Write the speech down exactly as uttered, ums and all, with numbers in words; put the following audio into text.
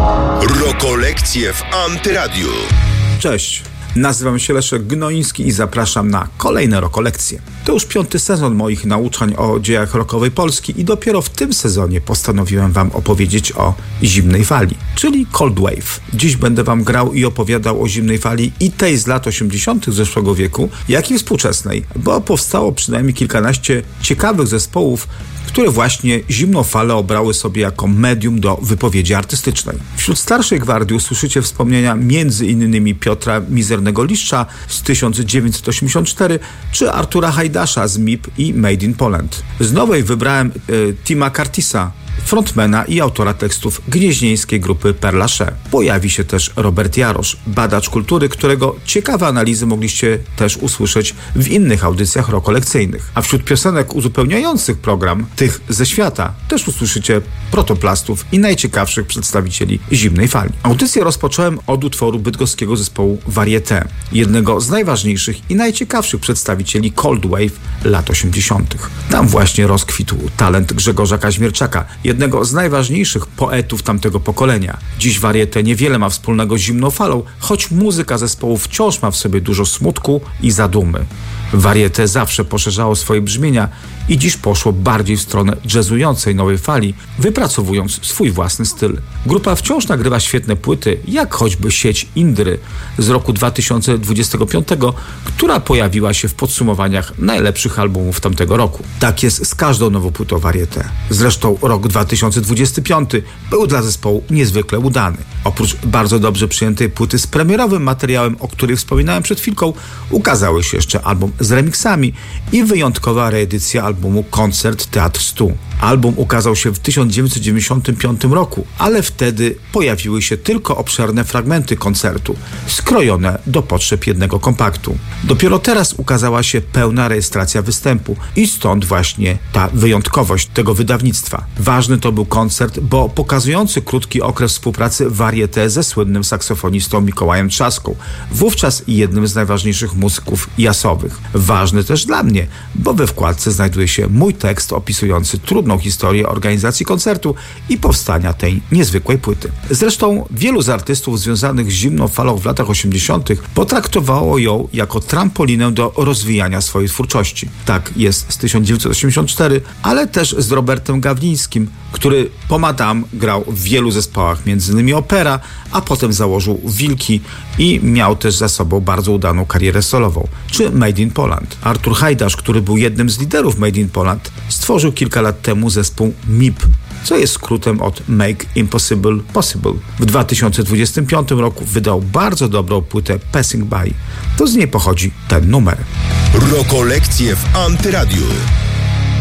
Rokolekcje w Antyradiu. Cześć, nazywam się Leszek Gnoiński i zapraszam na kolejne Rokolekcje. To już piąty sezon moich nauczań o dziejach rockowej Polski i dopiero w tym sezonie postanowiłem wam opowiedzieć o zimnej fali, czyli Cold Wave. Dziś będę wam grał i opowiadał o zimnej fali i tej z lat osiemdziesiątych zeszłego wieku, jak i współczesnej, bo powstało przynajmniej kilkanaście ciekawych zespołów, które właśnie zimną falę obrały sobie jako medium do wypowiedzi artystycznej. Wśród starszej gwardii usłyszycie wspomnienia między innymi Piotra Mizernego Liszcza z tysiąc dziewięćset osiemdziesiąt cztery czy Artura Hajdasza z M I P i Made in Poland. Z nowej wybrałem y, Tima Curtisa, frontmana i autora tekstów gnieźnieńskiej grupy Père Lachaise. Pojawi się też Robert Jarosz, badacz kultury, którego ciekawe analizy mogliście też usłyszeć w innych audycjach rokolekcyjnych. A wśród piosenek uzupełniających program, tych ze świata, też usłyszycie protoplastów i najciekawszych przedstawicieli zimnej fali. Audycję rozpocząłem od utworu bydgoskiego zespołu Varieté, jednego z najważniejszych i najciekawszych przedstawicieli Cold Wave lat osiemdziesiątych. Tam właśnie rozkwitł talent Grzegorza Kaźmierczaka, jednego z najważniejszych poetów tamtego pokolenia. Dziś Varieté niewiele ma wspólnego z zimną falą, choć muzyka zespołu wciąż ma w sobie dużo smutku i zadumy. Varieté zawsze poszerzało swoje brzmienia i dziś poszło bardziej w stronę jazzującej nowej fali, wypracowując swój własny styl. Grupa wciąż nagrywa świetne płyty, jak choćby Sieć Indry z roku dwa tysiące dwudziestego piątego, która pojawiła się w podsumowaniach najlepszych albumów tamtego roku. Tak jest z każdą nową płytą Varieté. Zresztą rok dwa tysiące dwudziesty piąty był dla zespołu niezwykle udany. Oprócz bardzo dobrze przyjętej płyty z premierowym materiałem, o której wspominałem przed chwilką, ukazały się jeszcze album z remixami i wyjątkowa reedycja albumu Koncert Teatr stu. Album ukazał się w tysiąc dziewięćset dziewięćdziesiątym piątym roku, ale wtedy pojawiły się tylko obszerne fragmenty koncertu, skrojone do potrzeb jednego kompaktu. Dopiero teraz ukazała się pełna rejestracja występu i stąd właśnie ta wyjątkowość tego wydawnictwa. Ważny to był koncert, bo pokazujący krótki okres współpracy Varieté ze słynnym saksofonistą Mikołajem Trzaską, wówczas jednym z najważniejszych muzyków jazzowych. Ważny też dla mnie, bo we wkładce znajduje się mój tekst opisujący trudną historię organizacji koncertu i powstania tej niezwykłej płyty. Zresztą wielu z artystów związanych z zimną falą w latach osiemdziesiątych potraktowało ją jako trampolinę do rozwijania swojej twórczości. Tak jest z tysiąc dziewięćset osiemdziesiątego czwartego, ale też z Robertem Gawlińskim, który po Madame grał w wielu zespołach, między innymi Opera, a potem założył Wilki i miał też za sobą bardzo udaną karierę solową, czy Made in Poland. Artur Hajdasz, który był jednym z liderów Made in Poland, stworzył kilka lat temu zespół M I P, co jest skrótem od Make Impossible Possible. W dwa tysiące dwudziestym piątym roku wydał bardzo dobrą płytę Passing By. To z niej pochodzi ten numer. Rokolekcje w Antyradiu.